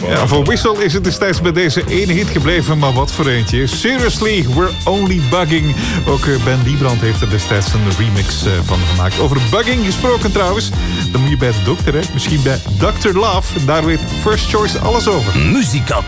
Ja, voor Whistle is het destijds bij deze ene hit gebleven, maar wat voor eentje. Seriously, we're only bugging. Ook Ben Liebrand heeft er destijds een remix van gemaakt. Over bugging gesproken trouwens, dan moet je bij de dokter, hè? Misschien bij Dr. Love. Daar weet First Choice alles over. Muzikat